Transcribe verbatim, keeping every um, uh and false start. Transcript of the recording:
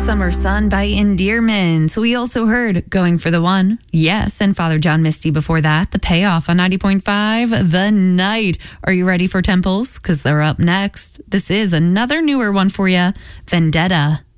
Summer Sun by Endearments. We also heard Going for the One, Yes, and Father John Misty before that. The Payoff on ninety point five, The Night. Are you ready for Temples? Because they're up next. This is another newer one for you, Vendetta.